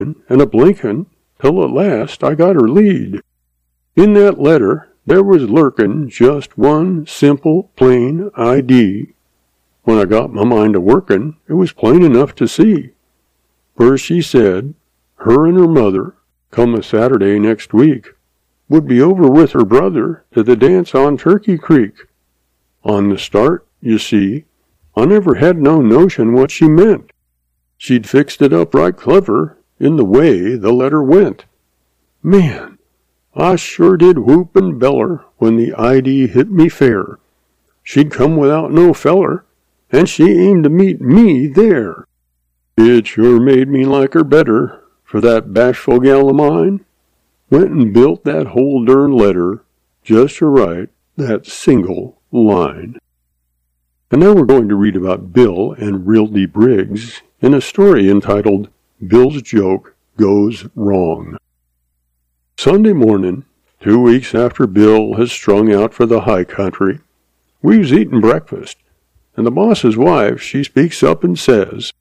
and a-blinkin', till at last I got her lead. In that letter there was lurkin' just one simple, plain ID. When I got my mind a-workin', it was plain enough to see. First she said, her and her mother, come a Saturday next week, would be over with her brother to the dance on Turkey Creek. On the start, you see, I never had no notion what she meant. She'd fixed it up right clever in the way the letter went. Man, I sure did whoop and beller when the ID hit me fair. She'd come without no feller, and she aimed to meet me there. It sure made me like her better, for that bashful gal of mine went and built that whole darn letter just to write that single line. And now we're going to read about Bill and Rildy Briggs in a story entitled Bill's Joke Goes Wrong. Sunday morning, 2 weeks after Bill has strung out for the high country, we was eating breakfast, and the boss's wife, she speaks up and says,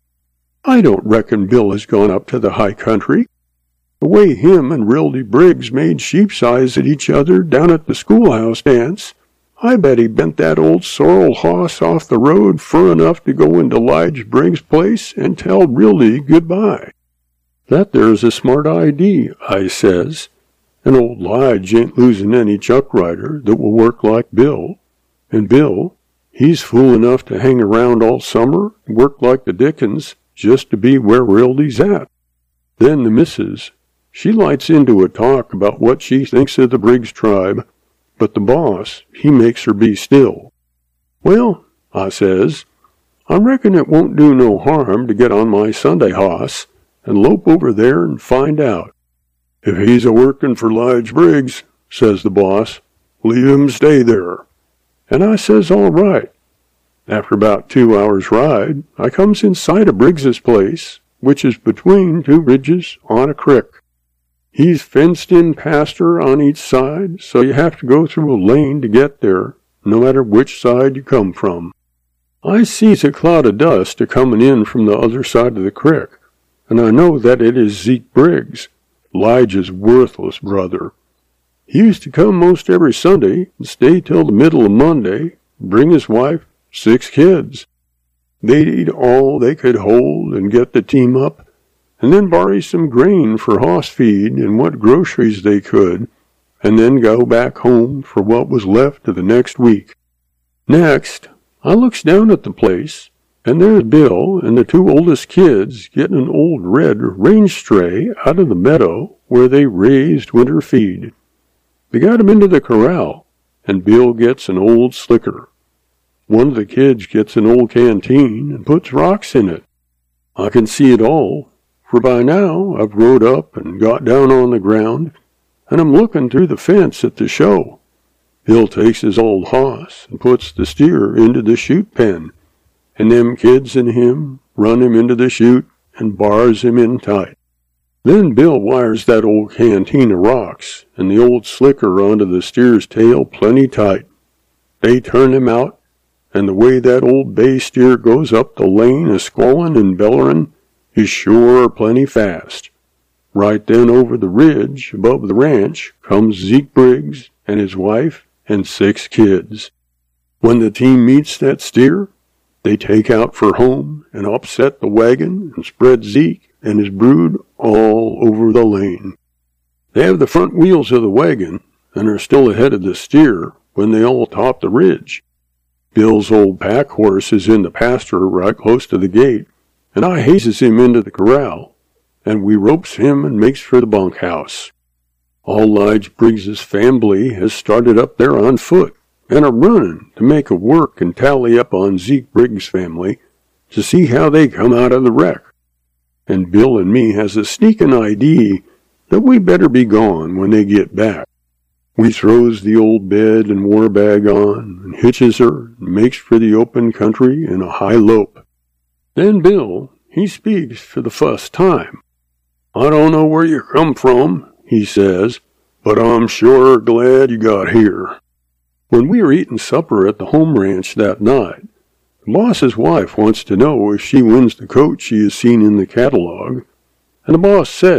I don't reckon Bill has gone up to the high country. The way him and Rildy Briggs made sheep's eyes at each other down at the schoolhouse dance, I bet he bent that old sorrel hoss off the road fur enough to go into Lige Briggs' place and tell Rildy goodbye. That there's a smart idea, I says, and old Lige ain't losing any chuck rider that will work like Bill. And Bill, he's fool enough to hang around all summer and work like the dickens just to be where Rildy's at. Then the missus, she lights into a talk about what she thinks of the Briggs tribe, but the boss, he makes her be still. Well, I says, I reckon it won't do no harm to get on my Sunday hoss and lope over there and find out. If he's a-working for Lige Briggs, says the boss, leave him stay there. And I says, all right. After about 2 hours' ride, I comes in sight of Briggs's place, which is between two ridges on a crick. He's fenced-in pasture on each side, so you have to go through a lane to get there, no matter which side you come from. I sees a cloud of dust a-comin' in from the other side of the crick, and I know that it is Zeke Briggs, Lige's worthless brother. He used to come most every Sunday and stay till the middle of Monday, bring his wife 6 kids. They'd eat all they could hold and get the team up, and then borrow some grain for hoss feed and what groceries they could, and then go back home for what was left of the next week. Next, I looks down at the place, and there's Bill and the 2 oldest kids getting an old red range stray out of the meadow where they raised winter feed. They got him into the corral, and Bill gets an old slicker. One of the kids gets an old canteen and puts rocks in it. I can see it all, for by now I've rode up and got down on the ground, and I'm looking through the fence at the show. Bill takes his old hoss and puts the steer into the chute pen, and them kids and him run him into the chute and bars him in tight. Then Bill wires that old canteen of rocks and the old slicker onto the steer's tail plenty tight. They turn him out, and the way that old bay steer goes up the lane a-squallin' and bellerin' is sure plenty fast. Right then over the ridge above the ranch comes Zeke Briggs and his wife and 6 kids. When the team meets that steer, they take out for home and upset the wagon and spread Zeke and his brood all over the lane. They have the front wheels of the wagon and are still ahead of the steer when they all top the ridge. Bill's old pack horse is in the pasture right close to the gate, and I hazes him into the corral, and we ropes him and makes for the bunkhouse. All Lige Briggs's family has started up there on foot, and are running to make a work and tally up on Zeke Briggs' family to see how they come out of the wreck. And Bill and me has a sneaking idea that we better be gone when they get back. We throws the old bed and war bag on, and hitches her, and makes for the open country in a high lope. Then Bill, he speaks for the first time. I don't know where you come from, he says, but I'm sure glad you got here. When we were eating supper at the home ranch that night, the boss's wife wants to know if she wins the coat she has seen in the catalog, And the boss said